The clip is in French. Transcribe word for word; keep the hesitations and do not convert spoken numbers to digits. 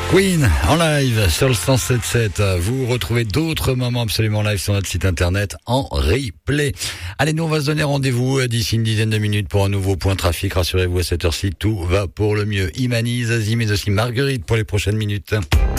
Queen en live sur le cent sept sept. Vous retrouvez d'autres moments absolument live sur notre site internet en replay. Allez, nous on va se donner rendez-vous d'ici une dizaine de minutes pour un nouveau point trafic. Rassurez-vous, à cette heure-ci, tout va pour le mieux. Imani, Zazie, mais aussi Marguerite pour les prochaines minutes.